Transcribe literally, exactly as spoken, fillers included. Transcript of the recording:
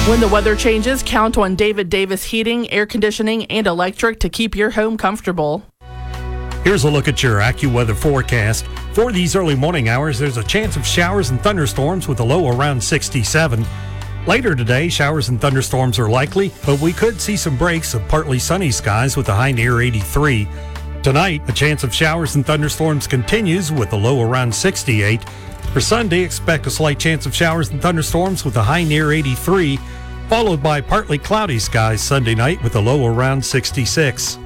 When the weather changes, count on David Davis Heating, Air Conditioning, and Electric to keep your home comfortable. Here's a look at your AccuWeather forecast. For these early morning hours, there's a chance of showers and thunderstorms with a low around sixty-seven. Later today, showers and thunderstorms are likely, but we could see some breaks of partly sunny skies with a high near eighty-three. Tonight, a chance of showers and thunderstorms continues with a low around sixty-eight. For Sunday, expect a slight chance of showers and thunderstorms with a high near eighty-three, followed by partly cloudy skies Sunday night with a low around sixty-six.